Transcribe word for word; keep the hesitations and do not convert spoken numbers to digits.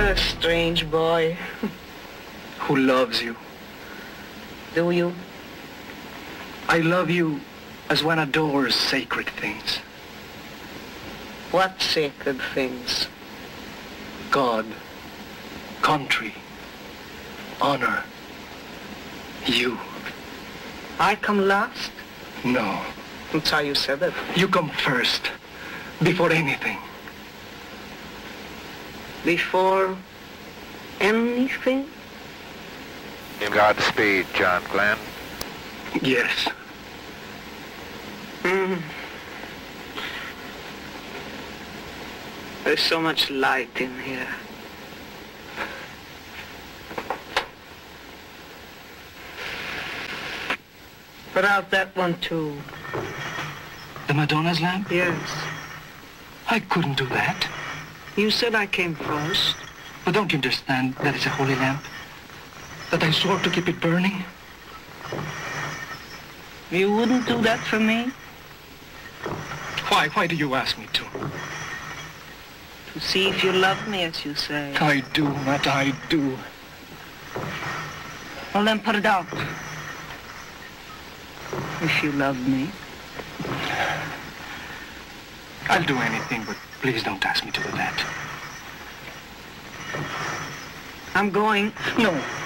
You're a strange boy. Who loves you? Do you? I love you as one adores sacred things. What sacred things? God, country, honor, you. I come last? No. That's how you said it. You come first, before anything. Before anything? Godspeed, John Glenn. Yes. Mm. There's so much light in here. Put out that one too. The Madonna's lamp? Yes. I couldn't do that. You said I came first. But don't you understand that it's a holy lamp? That I swore to keep it burning? You wouldn't do that for me? Why? Why do you ask me to? To see if you love me, as you say. I do, Matt, I do. Well, then put it out. If you love me. I'll do anything, but please don't ask me to do that. I'm going. No.